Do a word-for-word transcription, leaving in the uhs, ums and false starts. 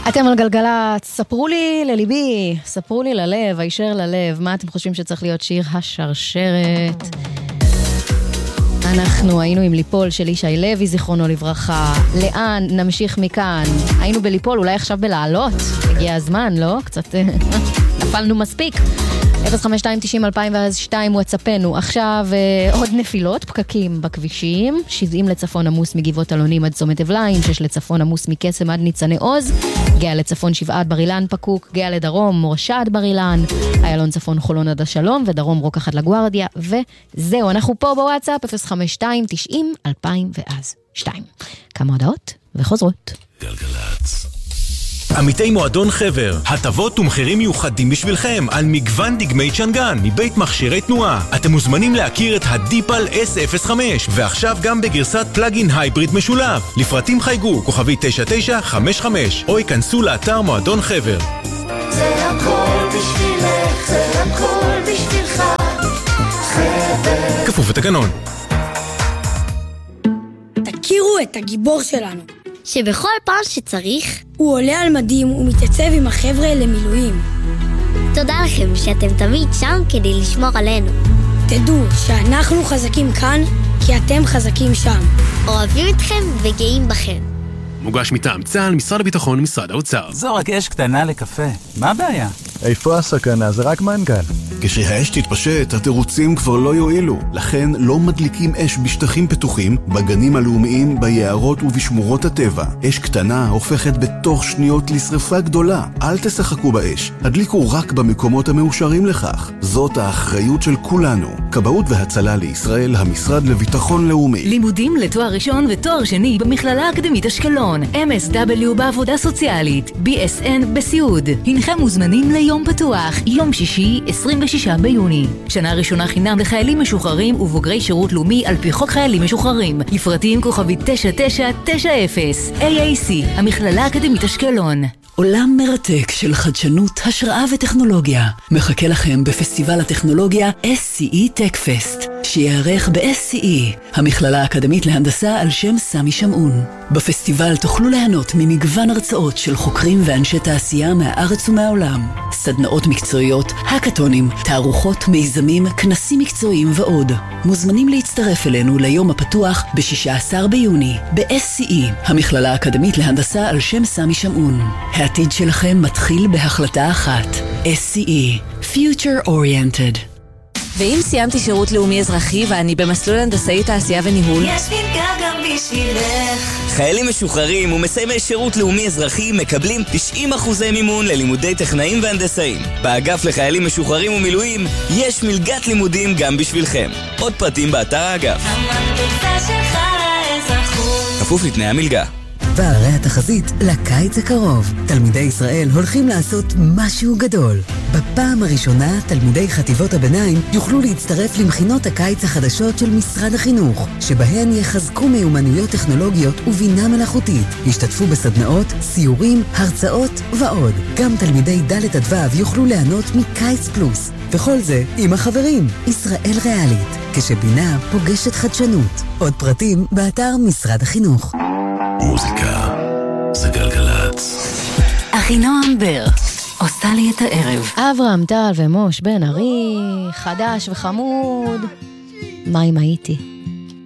אתם על גלגלת, ספרו לי לליבי, ספרו לי ללב, הישר ללב, מה אתם חושבים שצריך להיות שיר השרשרת? אנחנו היינו עם ליפול של ישי לוי, זיכרונו לברכה. לאן נמשיך מכאן? היינו בליפול, אולי עכשיו בלעלות. הגיע הזמן, לא? קצת נפלנו מספיק. אפס חמש שתיים תשעים אלפיים ושתיים וואטסאפנו. עכשיו עוד נפילות, פקקים בכבישים. שבעים לצפון עמוס מגבעות אלונים עד צומת אבליים, שש לצפון עמוס מקסם עד ניצני עוז, גאה לצפון שבעת בר אילן פקוק, גאה לדרום מורשה עד בר אילן, איילון צפון חולון עד השלום, ודרום רוקח עד לגוארדיה. וזהו, אנחנו פה בוואטסאפ אפס חמש שתיים תשעים אלפיים ושתיים. כמה הודעות וחוזרות. גלגלץ. עמיתי מועדון חבר, הטבות ומחירים מיוחדים בשבילכם על מגוון דגמי צ'נגן מבית מכשירי תנועה. אתם מוזמנים להכיר את הדיפל אס אפס חמש, ועכשיו גם בגרסת פלאגין הייבריד משולב. לפרטים חייגו כוכבי תשע תשע חמש חמש או ייכנסו לאתר מועדון חבר. זה הכל בשבילך, זה הכל בשבילך, חבר. כפוף לתקנון. תכירו את הגיבור שלנו, שבכל פעם שצריך הוא עולה על מדים ומתייצב עם החבר'ה למילואים. תודה לכם שאתם תמיד שם כדי לשמור עלינו. תדעו שאנחנו חזקים כאן כי אתם חזקים שם. אוהבים אתכם וגאים בכם. מוגש מטעם צה"ל, משרד הביטחון ומשרד האוצר. זו רק אש קטנה לקפה, מה הבעיה? איפה הסכנה? זה רק מנגל. כשהאש תתפשט, התירוצים כבר לא יועילו. לכן לא מדליקים אש בשטחים פתוחים, בגנים הלאומיים, ביערות ובשמורות הטבע. אש קטנה הופכת בתוך שניות לשריפה גדולה. אל תשחקו באש. הדליקו רק במקומות המאושרים לכך. זאת האחריות של כולנו. כבאות והצלה לישראל, המשרד לביטחון לאומי. לימודים לתואר ראשון ותואר שני במכללה האקדמית אשקלון. אם אס דאבליו בעבודה סוציאלית. בי אס אן בסיעוד. הנכם מוזמנים ליום פתוח. יום שישי, עשרים ושישה ביוני. שנה ראשונה חינם לחיילים משוחררים ובוגרי שירות לאומי על פי חוק חיילים משוחררים. לפרטים כוכבי תשע תשע תשע אפס. איי איי סי, המכללה האקדמית אשקלון. עולם מרתק של חדשנות, השראה וטכנולוגיה מחכה לכם בפסטיבל הטכנולוגיה אס סי אי Tech Fest, שיערך ב-אס סי אי, המכללה האקדמית להנדסה על שם סמי שמעון. בפסטיבל תוכלו ליהנות ממגוון הרצאות של חוקרים ואנשי תעשייה מהארץ ומהעולם, סדנאות מקצועיות, הקטונים, תערוכות, מיזמים, כנסים מקצועיים ועוד. מוזמנים להצטרף אלינו ליום הפתוח ב-שישה עשר ביוני ב-אס סי אי, המכללה האקדמית להנדסה על שם סמי שמעון. העתיד שלכם מתחיל בהחלטה אחת. אס סי אי, Future Oriented. ואם סיימתי שירות לאומי אזרחי ואני במסלול הנדסאי תעשייה וניהול, יש מלגה גם בשבילך. חיילים משוחררים ומסיימי שירות לאומי אזרחי מקבלים תשעים אחוזי מימון ללימודי טכנאים והנדסאים. באגף לחיילים משוחררים ומילואים יש מלגת לימודים גם בשבילכם. עוד פרטים באתר האגף. המקבוצה שלך לאזרחות. כפוף לתנאי המלגה. והרי התחזית לקיץ הקרוב. תלמידי ישראל הולכים לעשות משהו גדול. בפעם הראשונה, תלמידי חטיבות הביניים יוכלו להצטרף למכינות הקיץ החדשות של משרד החינוך, שבהן יחזקו מיומנויות טכנולוגיות ובינה מלאכותית. ישתתפו בסדנאות, סיורים, הרצאות ועוד. גם תלמידי ד' עד ו' יוכלו ליהנות מקיץ פלוס. וכל זה עם החברים. ישראל ריאלית, כשבינה פוגשת חדשנות. עוד פרטים באתר משרד החינוך. מוזיקה זה גלגלץ. אחינועם בר עושה לי את הערב. אברהם טל ומוש בן ארי, חדש וחמוד. מה אם הייתי?